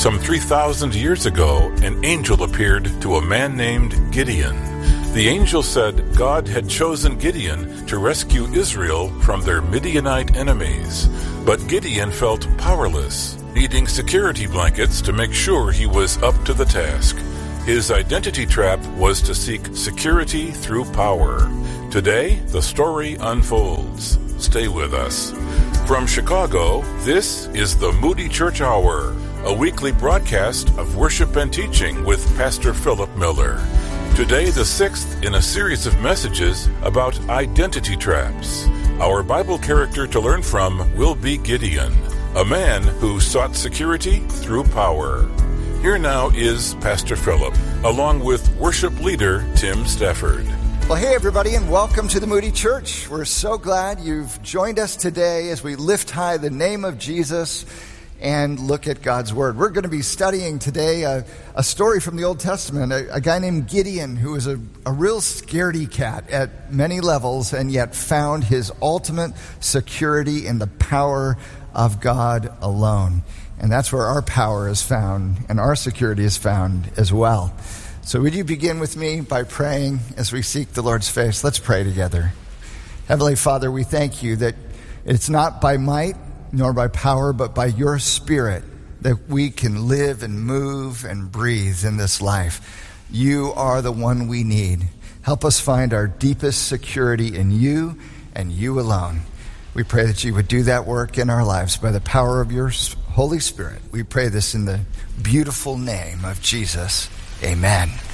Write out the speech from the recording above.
Some 3,000 years ago, an angel appeared to a man named Gideon. The angel said God had chosen Gideon to rescue Israel from their Midianite enemies. But Gideon felt powerless, needing security blankets to make sure he was up to the task. His identity trap was to seek security through power. Today, the story unfolds. Stay with us. From Chicago, this is the Moody Church Hour, a weekly broadcast of worship and teaching with Pastor Philip Miller. Today, the sixth in a series of messages about identity traps. Our Bible character to learn from will be Gideon, a man who sought security through power. Here now is Pastor Philip, along with worship leader Tim Stafford. Well, hey everybody, and welcome to the Moody Church. We're so glad you've joined us today as we lift high the name of Jesus and look at God's Word. We're going to be studying today a story from the Old Testament, a guy named Gideon who was a real scaredy cat at many levels and yet found his ultimate security in the power of God alone. And that's where our power is found and our security is found as well. So would you begin with me by praying as we seek the Lord's face? Let's pray together. Heavenly Father, we thank you that it's not by might nor by power, but by your Spirit that we can live and move and breathe in this life. You are the one we need. Help us find our deepest security in you and you alone. We pray that you would do that work in our lives by the power of your Holy Spirit. We pray this in the beautiful name of Jesus. Amen.